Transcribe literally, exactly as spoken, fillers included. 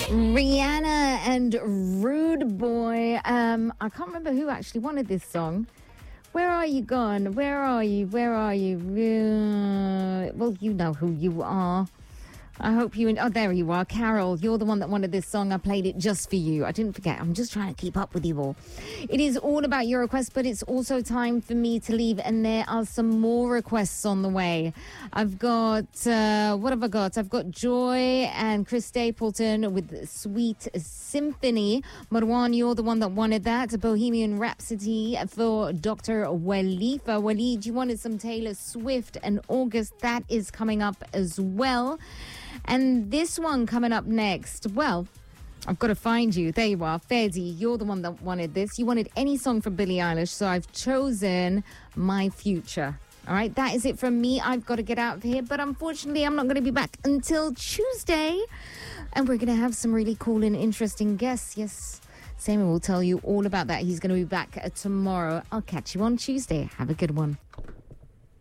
Rihanna and Rude Boy. Um, I can't remember who actually wanted this song. Where are you gone? Where are you? Where are you? Uh, well, you know who you are. I hope you... Oh, there you are. Carol, you're the one that wanted this song. I played it just for you. I didn't forget. I'm just trying to keep up with you all. It is all about your requests, but it's also time for me to leave, and there are some more requests on the way. I've got... Uh, what have I got? I've got Joy and Chris Stapleton with Sweet Symphony. Marwan, you're the one that wanted that. Bohemian Rhapsody for Doctor Walifa. Waleed, you wanted some Taylor Swift and August. That is coming up as well. And this one coming up next, well, I've got to find you. There you are. Ferdy, you're the one that wanted this. You wanted any song from Billie Eilish, so I've chosen My Future. All right, that is it from me. I've got to get out of here, but unfortunately, I'm not going to be back until Tuesday. And we're going to have some really cool and interesting guests. Yes, Samuel will tell you all about that. He's going to be back tomorrow. I'll catch you on Tuesday. Have a good one.